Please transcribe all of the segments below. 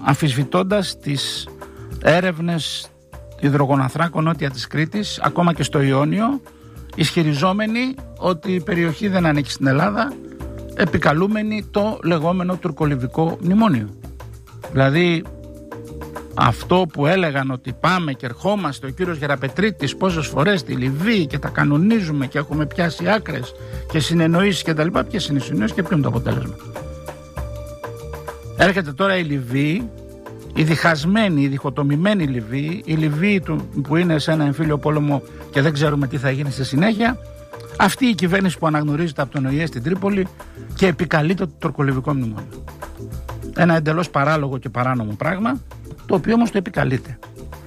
αμφισβητώντας τις έρευνες υδρογοναθράκων νότια της Κρήτης, ακόμα και στο Ιόνιο, ισχυριζόμενοι ότι η περιοχή δεν ανήκει στην Ελλάδα, επικαλούμενοι το λεγόμενο τουρκολιβικό μνημόνιο. Δηλαδή αυτό που έλεγαν ότι πάμε και ερχόμαστε, ο κύριος Γεραπετρίτης πόσες φορές στη Λιβύη και τα κανονίζουμε και έχουμε πιάσει άκρες και συνεννοήσεις και τα λοιπά, ποιες είναι οι συνεννοήσεις και ποιο είναι το αποτέλεσμα? Έρχεται τώρα η Λιβύη, η διχασμένη, η διχοτομημένη Λιβύη, η Λιβύη που είναι σε ένα εμφύλιο πόλεμο και δεν ξέρουμε τι θα γίνει στη συνέχεια, αυτή η κυβέρνηση που αναγνωρίζεται από τον ΟΗΕ στην Τρίπολη και επικαλείται το τουρκολιβικό μνημόνιο. Ένα εντελώς παράλογο και παράνομο πράγμα, το οποίο όμως το επικαλείται.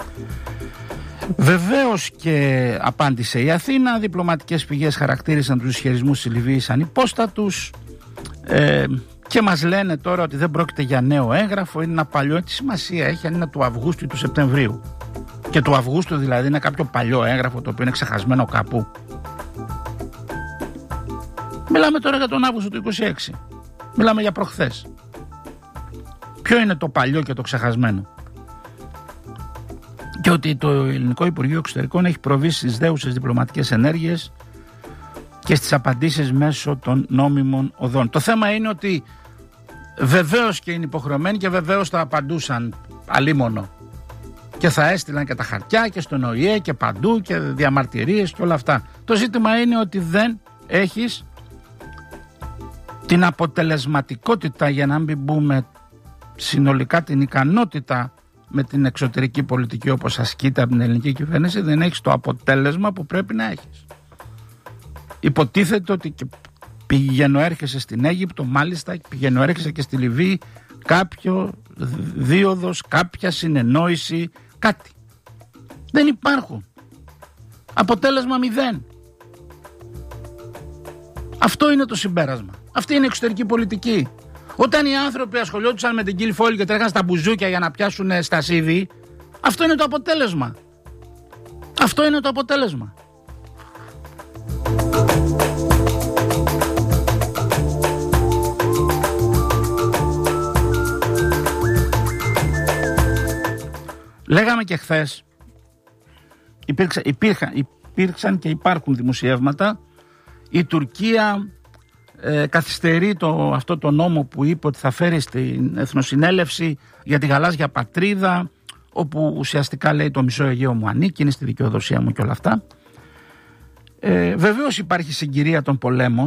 Βεβαίως και απάντησε η Αθήνα, διπλωματικές πηγές χαρακτήρισαν τους ισχυρισμούς της Λιβύης ανυπόστατους και μας λένε τώρα ότι δεν πρόκειται για νέο έγγραφο, είναι ένα παλιό. Τι σημασία έχει αν είναι του Αυγούστου ή του Σεπτεμβρίου? Και του Αυγούστου δηλαδή είναι κάποιο παλιό έγγραφο το οποίο είναι ξεχασμένο κάπου? Μιλάμε τώρα για τον Αύγουστο του 26. Μιλάμε για προχθές. Ποιο είναι το παλιό και το ξεχασμένο? Και ότι το Ελληνικό Υπουργείο Εξωτερικών έχει προβεί στις δέουσες διπλωματικές ενέργειες και στις απαντήσεις μέσω των νόμιμων οδών. Το θέμα είναι ότι βεβαίως και είναι υποχρεωμένοι και βεβαίως θα απαντούσαν αλίμονο και θα έστειλαν και τα χαρτιά και στον ΟΗΕ και παντού και διαμαρτυρίες και όλα αυτά. Το ζήτημα είναι ότι δεν έχεις την αποτελεσματικότητα, για να μην πούμε συνολικά την ικανότητα με την εξωτερική πολιτική όπως ασκείται από την ελληνική κυβέρνηση, δεν έχεις το αποτέλεσμα που πρέπει να έχεις. Υποτίθεται ότι πηγαίνω έρχεσαι στην Αίγυπτο, μάλιστα πηγαίνω έρχεσαι και στη Λιβύη, κάποιο δίωδος, κάποια συνεννόηση, κάτι. Δεν υπάρχουν. Αποτέλεσμα 0. Αυτό είναι το συμπέρασμα. Αυτή είναι η εξωτερική πολιτική. Όταν οι άνθρωποι ασχολιόντουσαν με την Κίλ Φόλη και τρέχαν στα μπουζούκια για να πιάσουν στασίδι, αυτό είναι το αποτέλεσμα. Αυτό είναι το αποτέλεσμα. Λέγαμε και χθες, υπήρξαν και υπάρχουν δημοσιεύματα. Η Τουρκία καθυστερεί αυτό το νόμο που είπε ότι θα φέρει στην Εθνοσυνέλευση για τη γαλάζια πατρίδα, όπου ουσιαστικά λέει το μισό Αιγαίο μου ανήκει, είναι στη δικαιοδοσία μου και όλα αυτά. Βεβαίως υπάρχει συγκυρία των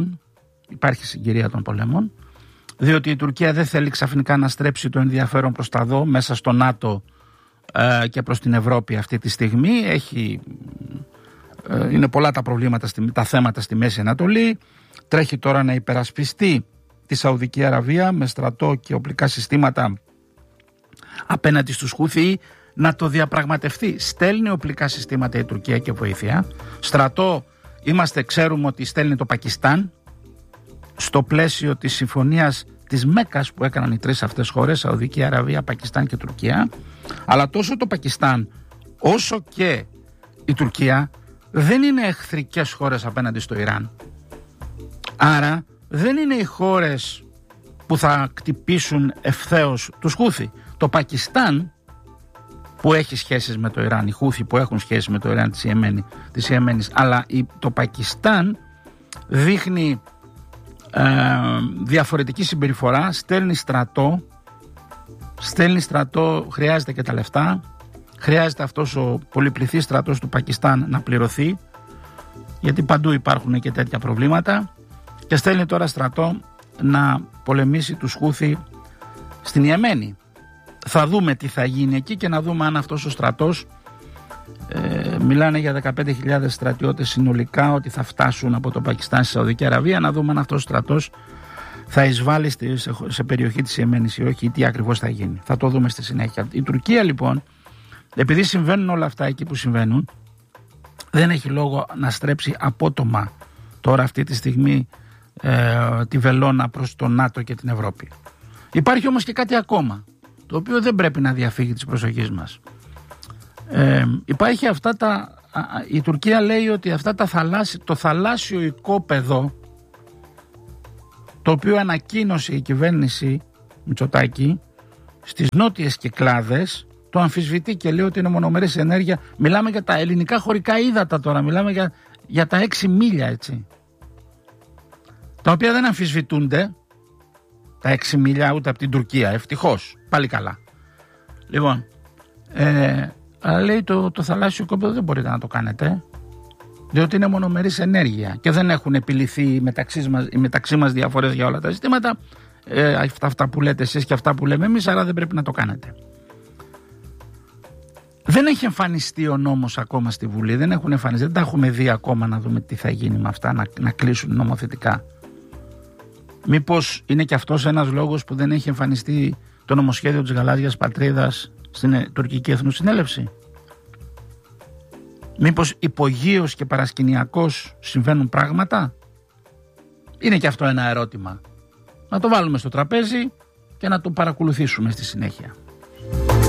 πολέμων, διότι η Τουρκία δεν θέλει ξαφνικά να στρέψει το ενδιαφέρον προς τα δω μέσα στο ΝΑΤΟ και προς την Ευρώπη αυτή τη στιγμή. Είναι πολλά τα προβλήματα, τα θέματα στη Μέση Ανατολή. Τρέχει τώρα να υπερασπιστεί τη Σαουδική Αραβία με στρατό και οπλικά συστήματα απέναντι στους Χούθι, να το διαπραγματευτεί. Στέλνει οπλικά συστήματα η Τουρκία και βοήθεια. Στρατό ξέρουμε ότι στέλνει το Πακιστάν στο πλαίσιο της συμφωνίας της Μέκας που έκαναν οι τρεις αυτές χώρες, Σαουδική Αραβία, Πακιστάν και Τουρκία. Αλλά τόσο το Πακιστάν όσο και η Τουρκία δεν είναι εχθρικές χώρες απέναντι στο Ιράν. Άρα δεν είναι οι χώρες που θα κτυπήσουν ευθέως τους Χούθι. Το Πακιστάν που έχει σχέσεις με το Ιράν, οι Χούθι που έχουν σχέσεις με το Ιράν της Ιεμένης, αλλά το Πακιστάν δείχνει διαφορετική συμπεριφορά, στέλνει στρατό, χρειάζεται και τα λεφτά, χρειάζεται αυτός ο πολυπληθής στρατός του Πακιστάν να πληρωθεί, γιατί παντού υπάρχουν και τέτοια προβλήματα, και στέλνει τώρα στρατό να πολεμήσει τους Χούθι στην Ιεμένη. Θα δούμε τι θα γίνει εκεί και να δούμε αν αυτός ο στρατός, μιλάνε για 15.000 στρατιώτες συνολικά ότι θα φτάσουν από το Πακιστάν στη Σαουδική Αραβία, να δούμε αν αυτός ο στρατός θα εισβάλλει σε περιοχή της Ιεμένης ή όχι, ή τι ακριβώς θα γίνει. Θα το δούμε στη συνέχεια. Η Τουρκία λοιπόν, επειδή συμβαίνουν όλα αυτά εκεί που συμβαίνουν, δεν έχει λόγο να στρέψει απότομα τώρα αυτή τη στιγμή τη βελόνα προς το ΝΑΤΟ και την Ευρώπη. Υπάρχει όμως και κάτι ακόμα, το οποίο δεν πρέπει να διαφύγει της προσοχής μας. Υπάρχει η Τουρκία λέει ότι αυτά το θαλάσσιο οικόπεδο, το οποίο ανακοίνωσε η κυβέρνηση Μητσοτάκη στις νότιες Κυκλάδες το αμφισβητεί και λέει ότι είναι μονομερής ενέργεια. Μιλάμε για τα ελληνικά χωρικά ύδατα τώρα, μιλάμε για τα 6 μίλια, έτσι, τα οποία δεν αμφισβητούνται τα 6 μίλια ούτε από την Τουρκία, ευτυχώς, πάλι καλά. Λοιπόν, αλλά λέει το θαλάσσιο οικόπεδο δεν μπορείτε να το κάνετε, διότι είναι μονομερής ενέργεια και δεν έχουν επιληθεί οι μεταξύ μας διαφορές για όλα τα ζητήματα, αυτά που λέτε εσείς και αυτά που λέμε εμείς, άρα δεν πρέπει να το κάνετε. Δεν έχει εμφανιστεί ο νόμος ακόμα στη Βουλή, δεν έχουν εμφανιστεί, δεν τα έχουμε δει ακόμα να δούμε τι θα γίνει με αυτά, να κλείσουν νομοθετικά. Μήπως είναι και αυτός ένας λόγος που δεν έχει εμφανιστεί το νομοσχέδιο της Γαλάζιας Πατρίδας στην τουρκική Εθνοσυνέλευση? Μήπως υπογείως και παρασκηνιακώς συμβαίνουν πράγματα? Είναι και αυτό ένα ερώτημα. Να το βάλουμε στο τραπέζι και να το παρακολουθήσουμε στη συνέχεια.